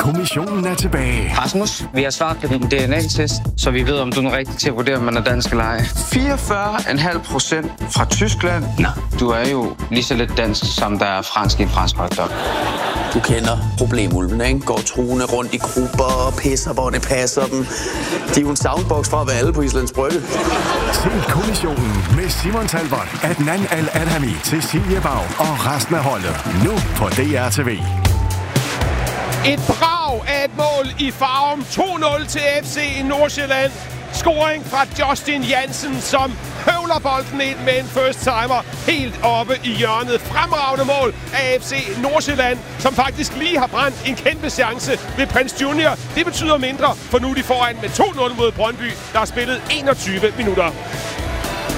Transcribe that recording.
kommissionen er tilbage. Rasmus, vi har svaret på din DNA-test, så vi ved, om du er rigtig til at vurdere, om man er dansk eller ej. 44,5% fra Tyskland. Nå, du er jo lige så lidt dansk, som der er fransk i en fransk hotdog. Du kender problemulven, ikke? Går truende rundt i grupper og pisser, hvor det passer dem. De er jo en soundbox fra at være alle på Islands Brygge. Se kommissionen med Simon Talbot, Adnan Al-Adhami, Cecilie Bag og resten af holdet. Nu på DRTV. Et brag af et mål i Farum. 2-0 til FC Nordsjælland. Scoring fra Justin Jansen, som høvler bolden ind med en first-timer helt oppe i hjørnet. Fremragende mål af FC Nordsjælland, som faktisk lige har brændt en kæmpe chance ved Prins Junior. Det betyder mindre, for nu er de foran med 2-0 mod Brøndby, der har spillet 21 minutter.